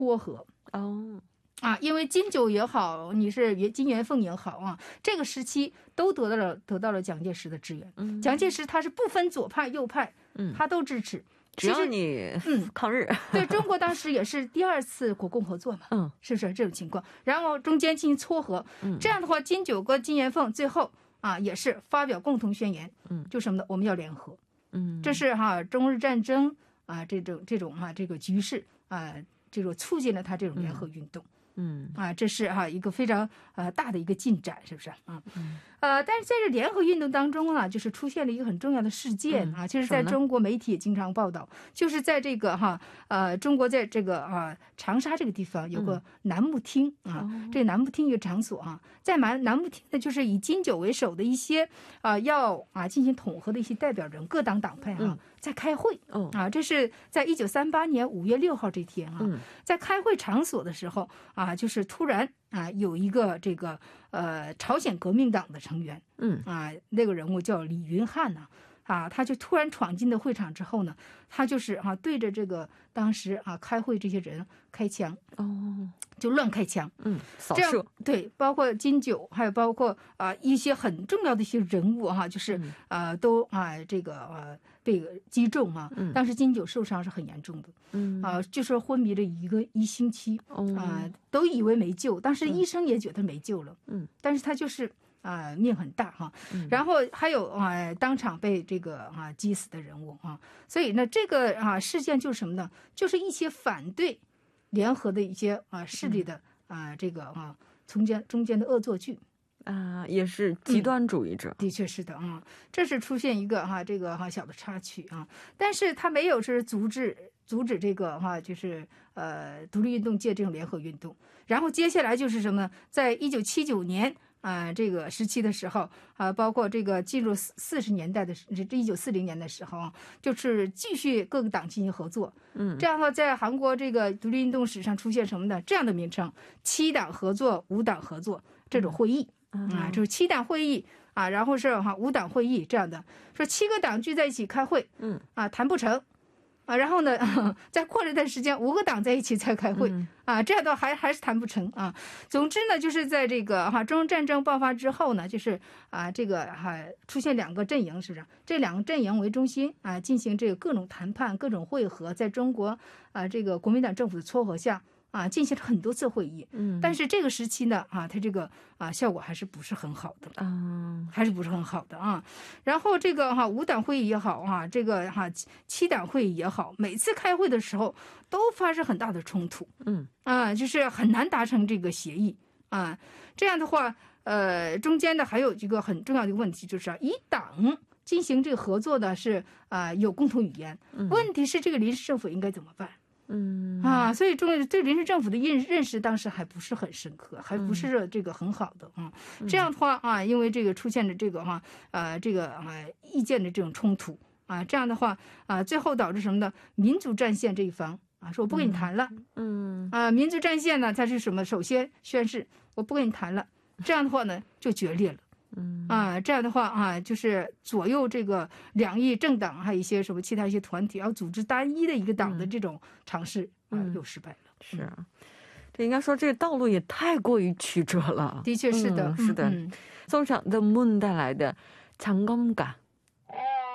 撮合。 哦， 因为金九也好，你是金元凤也好啊，这个时期都得到了蒋介石的支援。蒋介石他是不分左派右派，他都支持。 只要你抗日， 对，中国当时也是第2次国共合作嘛，是不是这种情况？然后中间进行撮合，这样的话，金九跟金元凤最后也是发表共同宣言，就什么呢？我们要联合。这是中日战争这种这个局势这种促进了他这种联合运动。这是一个非常大的一个进展，是不是但是在这联合运动当中就是出现了一个很重要的事件其实在中国媒体也经常报道，就是在这个中国在这个长沙这个地方有个南木厅这个南木厅一个场所在南木厅呢，就是以金九为首的一些要进行统合的一些代表人，各党党派在开会这是在1938年5月6号这天在开会场所的时候就是突然有一个这个朝鲜革命党的成员那个人物叫李云汉他就突然闯进的会场之后呢，他就是对着这个当时开会这些人开枪就乱开枪扫射。 对，包括金九，还有包括一些很重要的一些人物就是都这个被击中当时金九受伤是很严重的就是昏迷了一星期都以为没救，当时医生也觉得没救了但是他就是命很大然后还有当场被这个击死的人物所以呢这个事件就是什么呢？就是一些反对联合的一些势力的这个中间的恶作剧也是极端主义者。 的确是的这是出现一个这个小的插曲但是他没有是阻止这个就是独立运动界这种联合运动。然后接下来就是什么呢？在1979年这个时期的时候包括这个进入40年代的1940年的时候就是继续各个党进行合作这样的话在韩国这个独立运动史上出现什么呢？这样的名称，7党合作、5党合作这种会议就是7党会议然后是5党会议这样的，说7个党聚在一起开会谈不成然后呢再过了一段时间5个党在一起再开会这样的还是谈不成总之呢就是在这个中日战争爆发之后呢，就是这个出现2个阵营，是不是？这2个阵营为中心进行这个各种谈判、各种会合，在中国这个国民党政府的撮合下进行了很多次会议但是这个时期呢它这个效果还是不是很好的还是不是很好的然后这个5党会议也好这个7党会议也好，每次开会的时候都发生很大的冲突就是很难达成这个协议这样的话中间的还有一个很重要的问题，就是以党进行这个合作的是有共同语言问题是这个临时政府应该怎么办所以对临时政府的认识当时还不是很深刻，还不是这个很好的这样的话因为这个出现了这个这个意见的这种冲突这样的话最后导致什么呢？民族战线这一方说我不跟你谈了民族战线呢它是什么？首先宣誓我不跟你谈了，这样的话呢就决裂了这样的话就是左右这个两翼政党还有一些什么其他一些团体要组织单一的一个党的这种尝试又失败了是这应该说这个道路也太过于曲折了。 的确是的是的，宋上的문달라의 장검가